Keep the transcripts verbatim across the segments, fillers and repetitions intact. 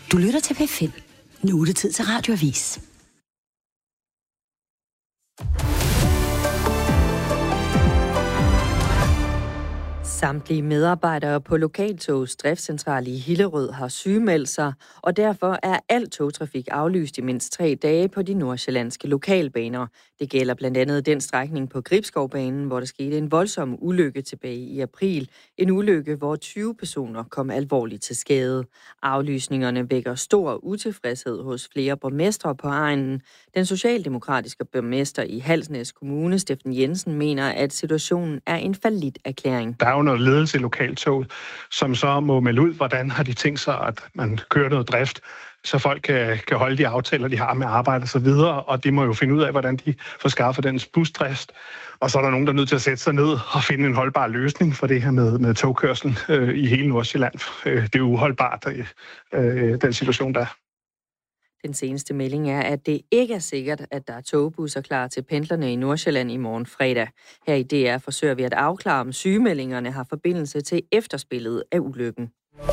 Du lytter til P fem. Nu er det tid til Radioavis. Samtlige medarbejdere på Lokaltogs driftscentral i Hillerød har sygemeldt sig, og derfor er al togtrafik aflyst i mindst tre dage på de nordsjællandske lokalbaner. Det gælder blandt andet den strækning på Gribskovbanen, hvor der skete en voldsom ulykke tilbage i april. En ulykke, hvor tyve personer kom alvorligt til skade. Aflysningerne vækker stor utilfredshed hos flere borgmestre på egnen. Den socialdemokratiske borgmester i Halsnæs Kommune, Steffen Jensen, mener, at situationen er en falliterklæring. Der er jo noget ledelse i Lokaltoget, som så må melde ud, hvordan har de tænkt sig, at man kører noget drift, så folk kan, kan holde de aftaler, de har med arbejde og så videre, og de må jo finde ud af, hvordan de får skaffet den busdrift. Og så er der nogen, der er nødt til at sætte sig ned og finde en holdbar løsning for det her med, med togkørsel øh, i hele Nordsjælland. Øh, det er uholdbart, øh, den situation, der er. Den seneste melding er, at det ikke er sikkert, at der er togbusser klar til pendlerne i Nordsjælland i morgen fredag. Her i D R forsøger vi at afklare, om sygemeldingerne har forbindelse til efterspillet af ulykken.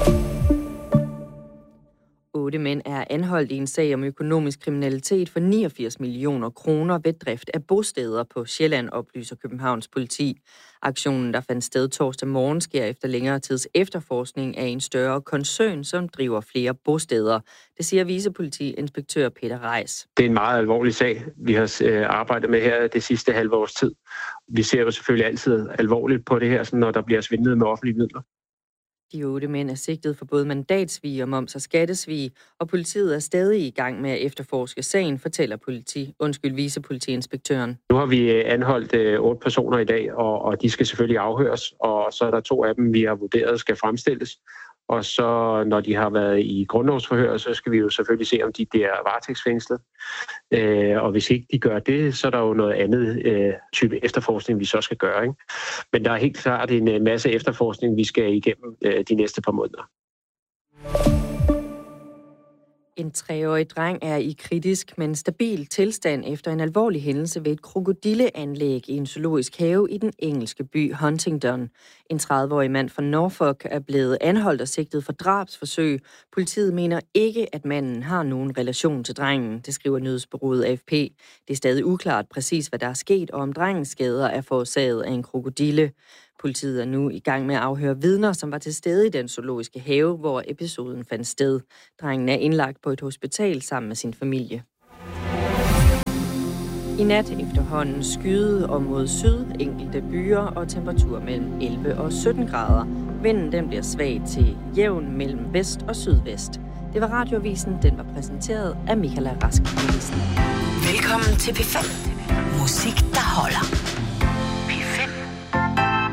Otte mænd er anholdt i en sag om økonomisk kriminalitet for niogfirs millioner kroner ved drift af bosteder på Sjælland, oplyser Københavns politi. Aktionen, der fandt sted torsdag morgen, sker efter længere tids efterforskning af en større koncern, som driver flere bosteder. Det siger vicepolitiinspektør Peter Reis. Det er en meget alvorlig sag, vi har arbejdet med her det sidste halve års tid. Vi ser jo selvfølgelig altid alvorligt på det her, når der bliver svindlet med offentlige midler. De otte mænd er sigtet for både mandatsvig og moms- og skattesvig, og politiet er stadig i gang med at efterforske sagen, fortæller politi, undskyld, vicepolitiinspektøren. Nu har vi anholdt øh, otte personer i dag, og, og de skal selvfølgelig afhøres, og så er der to af dem, vi har vurderet, skal fremstilles. Og så når de har været i grundlovsforhør, så skal vi jo selvfølgelig se, om de bliver varetægtsfængslet. Øh, og hvis ikke de gør det, så er der jo noget andet øh, type efterforskning, vi så skal gøre. Ikke? Men der er helt klart en masse efterforskning, vi skal igennem øh, de næste par måneder. En treårig dreng er i kritisk, men stabil tilstand efter en alvorlig hændelse ved et krokodilleanlæg i en zoologisk have i den engelske by Huntingdon. En tredive-årig mand fra Norfolk er blevet anholdt og sigtet for drabsforsøg. Politiet mener ikke, at manden har nogen relation til drengen, det skriver nyhedsbureauet A F P. Det er stadig uklart præcis, hvad der er sket, og om drengens skader er forårsaget af en krokodille. Politiet er nu i gang med at afhøre vidner, som var til stede i den zoologiske have, hvor episoden fandt sted. Drengen er indlagt på et hospital sammen med sin familie. I nat efterhånden skyde og mod syd, enkelte byer og temperatur mellem elleve og sytten grader. Vinden den bliver svag til jævn mellem vest og sydvest. Det var Radioavisen, den var præsenteret af Michaela Rask. Velkommen til P fem. Musik, der holder.